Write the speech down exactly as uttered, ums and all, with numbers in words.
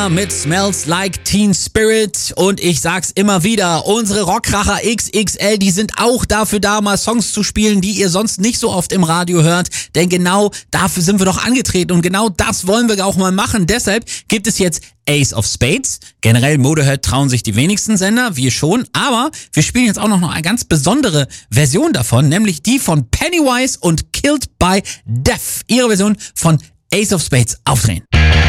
Mit Smells Like Teen Spirit und ich sag's immer wieder, unsere Rockkracher X X L, die sind auch dafür da, mal Songs zu spielen, die ihr sonst nicht so oft im Radio hört, denn genau dafür sind wir doch angetreten und genau das wollen wir auch mal machen. Deshalb gibt es jetzt Ace of Spades. Generell Motorhead trauen sich die wenigsten Sender, wir schon, aber wir spielen jetzt auch noch eine ganz besondere Version davon, nämlich die von Pennywise und Killed by Death. Ihre Version von Ace of Spades. Aufdrehen.